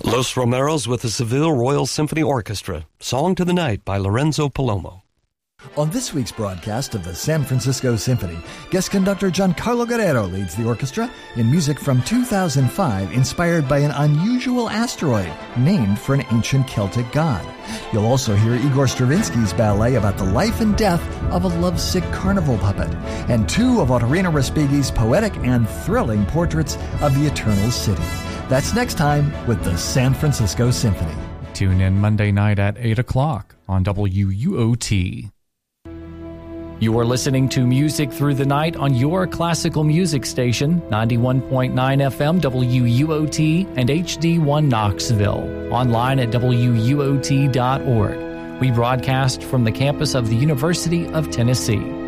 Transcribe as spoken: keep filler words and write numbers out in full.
Los Romeros with the Seville Royal Symphony Orchestra, Song to the Night by Lorenzo Palomo. On this week's broadcast of the San Francisco Symphony, guest conductor Giancarlo Guerrero leads the orchestra in music from two thousand five inspired by an unusual asteroid named for an ancient Celtic god. You'll also hear Igor Stravinsky's ballet about the life and death of a lovesick carnival puppet, and two of Otorino Respighi's poetic and thrilling portraits of the Eternal City. That's next time with the San Francisco Symphony. Tune in Monday night at eight o'clock on W U O T. You are listening to Music Through the Night on your classical music station, ninety-one point nine F M W U O T and H D one Knoxville. Online at W U O T dot org. We broadcast from the campus of the University of Tennessee.